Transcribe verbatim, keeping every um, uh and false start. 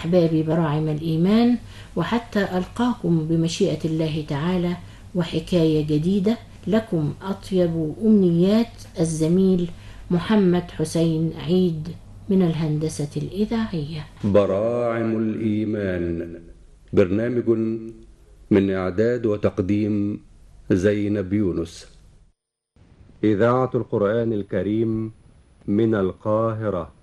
أحبابي براعم الإيمان، وحتى ألقاكم بمشيئة الله تعالى وحكاية جديدة، لكم أطيب أمنيات الزميل محمد حسين عيد من الهندسة الإذاعية. براعم الإيمان، برنامج من إعداد وتقديم زينب يونس. إذاعة القرآن الكريم من القاهرة.